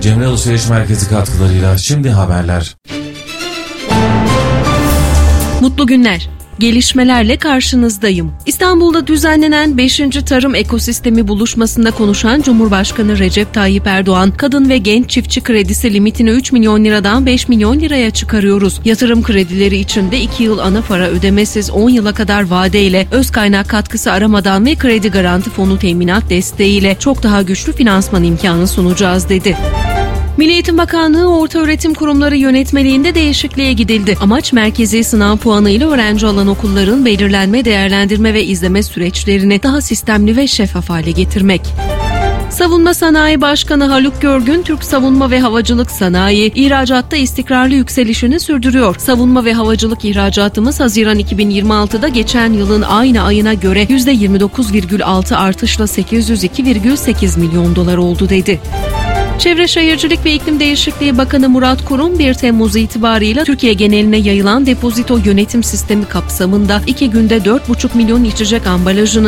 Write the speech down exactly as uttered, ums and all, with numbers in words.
Cemre Alışveriş Merkezi katkılarıyla şimdi haberler. Mutlu günler. Gelişmelerle karşınızdayım. İstanbul'da düzenlenen beşinci Tarım Ekosistemi buluşmasında konuşan Cumhurbaşkanı Recep Tayyip Erdoğan, kadın ve genç çiftçi kredisi limitini üç milyon liradan beş milyon liraya çıkarıyoruz. Yatırım kredileri için de iki yıl ana para ödemesiz on yıla kadar vadeyle, öz kaynak katkısı aramadan ve kredi garanti fonu teminat desteğiyle çok daha güçlü finansman imkanı sunacağız dedi. Milli Eğitim Bakanlığı Ortaöğretim Kurumları yönetmeliğinde değişikliğe gidildi. Amaç merkezi sınav puanıyla öğrenci alan okulların belirlenme, değerlendirme ve izleme süreçlerini daha sistemli ve şeffaf hale getirmek. Savunma Sanayi Başkanı Haluk Görgün, Türk savunma ve havacılık sanayi ihracatta istikrarlı yükselişini sürdürüyor. Savunma ve havacılık ihracatımız Haziran iki bin yirmi altıda geçen yılın aynı ayına göre yüzde yirmi dokuz virgül altı artışla sekiz yüz iki virgül sekiz milyon dolar oldu dedi. Çevre Şehircilik ve İklim Değişikliği Bakanı Murat Kurum, bir Temmuz itibarıyla Türkiye geneline yayılan depozito yönetim sistemi kapsamında iki günde dört buçuk milyon içecek ambalajını